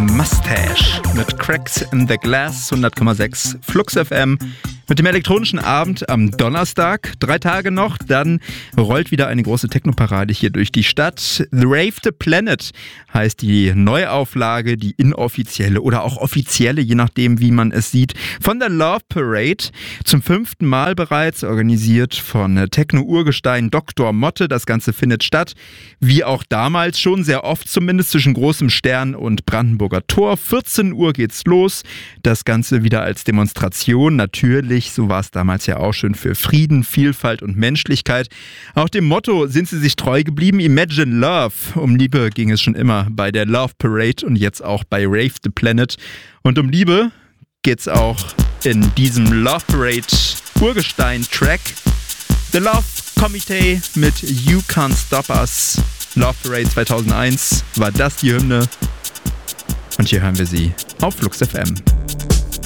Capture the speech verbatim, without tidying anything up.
Mustache mit Cracks in the Glass, hundert Komma sechs Flux F M. Mit dem elektronischen Abend am Donnerstag, drei Tage noch, dann rollt wieder eine große Technoparade hier durch die Stadt. The Rave the Planet heißt die Neuauflage, die inoffizielle oder auch offizielle, je nachdem wie man es sieht, von der Love Parade. Zum fünften Mal bereits, organisiert von Techno-Urgestein Doktor Motte. Das Ganze findet statt, wie auch damals schon, sehr oft zumindest, zwischen Großem Stern und Brandenburger Tor. vierzehn Uhr geht's los. Das Ganze wieder als Demonstration, natürlich. So war es damals ja auch schön, für Frieden, Vielfalt und Menschlichkeit. Auch dem Motto sind sie sich treu geblieben. Imagine Love. Um Liebe ging es schon immer bei der Love Parade und jetzt auch bei Rave the Planet. Und um Liebe geht's auch in diesem Love Parade Urgestein-Track. The Love Committee mit You Can't Stop Us. Love Parade zweitausendeins war das die Hymne. Und hier hören wir sie auf Flux F M.